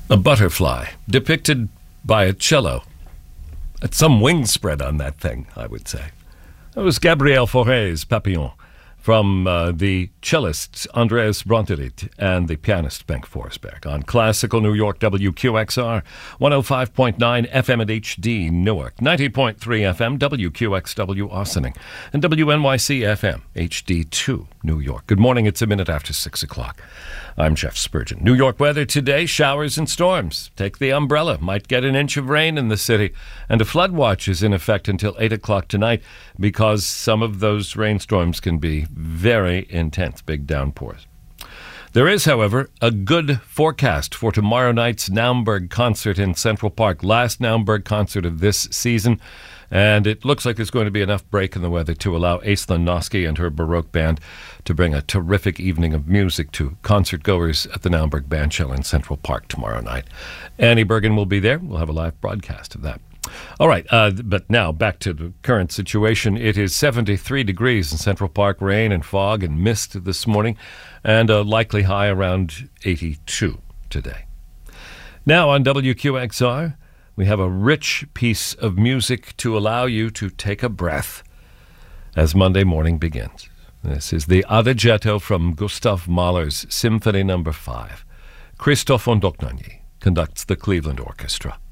A butterfly depicted by a cello. It's some wing spread on that thing, I would say. That was Gabriel Fauré's Papillon from the cellist Andreas Bronterit and the pianist Bengt Forsberg on Classical New York WQXR 105.9 FM at HD Newark, 90.3 FM WQXW Ossining, and WNYC FM HD2 New York. Good morning, it's a minute after 6 o'clock. I'm Jeff Spurgeon. New York weather today, showers and storms. Take the umbrella. Might get an inch of rain in the city. And a flood watch is in effect until 8 o'clock tonight because some of those rainstorms can be very intense, big downpours. There is, however, a good forecast for tomorrow night's Naumburg concert in Central Park, last Naumburg concert of this season. And it looks like there's going to be enough break in the weather to allow Aislinn Noski and her Baroque band to bring a terrific evening of music to concert goers at the Naumburg Bandshell in Central Park tomorrow night. Annie Bergen will be there. We'll have a live broadcast of that. All right, but now back to the current situation. It is 73 degrees in Central Park, rain and fog and mist this morning, and a likely high around 82 today. Now on WQXR, we have a rich piece of music to allow you to take a breath as Monday morning begins. This is the Adagietto from Gustav Mahler's Symphony No. 5. Christoph von Dohnanyi conducts the Cleveland Orchestra.